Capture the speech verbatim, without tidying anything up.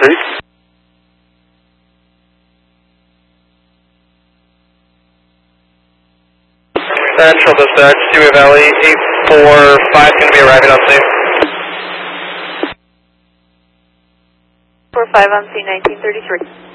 Street. Central Dispatch, Dewey Valley, eight four five going to be arriving on scene. four five on scene, nineteen thirty-three.